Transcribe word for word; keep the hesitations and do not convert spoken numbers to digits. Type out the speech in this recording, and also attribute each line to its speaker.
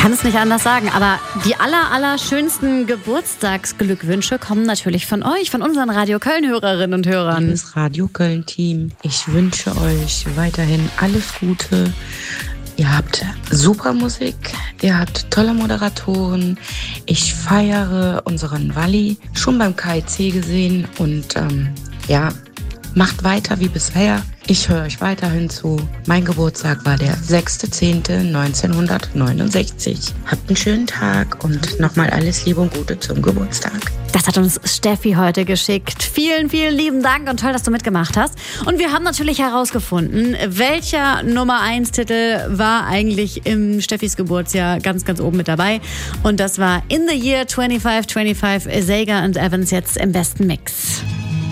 Speaker 1: kann es nicht anders sagen, aber die aller, aller schönsten Geburtstagsglückwünsche kommen natürlich von euch, von unseren Radio Köln-Hörerinnen und Hörern.
Speaker 2: Das Radio Köln-Team, ich wünsche euch weiterhin alles Gute. Ihr habt super Musik, ihr habt tolle Moderatoren. Ich feiere unseren Walli, schon beim K I C gesehen und ähm, ja, macht weiter wie bisher. Ich höre euch weiterhin zu. Mein Geburtstag war der sechster zehnter neunzehnhundertneunundsechzig. Habt einen schönen Tag und nochmal alles Liebe und Gute zum Geburtstag.
Speaker 1: Das hat uns Steffi heute geschickt. Vielen, vielen lieben Dank und toll, dass du mitgemacht hast. Und wir haben natürlich herausgefunden, welcher Nummer eins Titel war eigentlich im Steffis Geburtsjahr ganz, ganz oben mit dabei. Und das war In the Year fünfundzwanzig fünfundzwanzig, Sega und Evans jetzt im besten Mix.